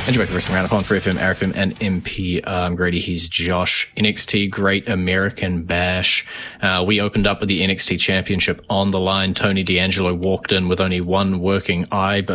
And you're back to Wrestling Roundup on Free FM, RFM, and MP. I'm Grady. He's Josh. NXT Great American Bash. We opened up with the NXT Championship on the line. Tony D'Angelo walked in with only one working eye, but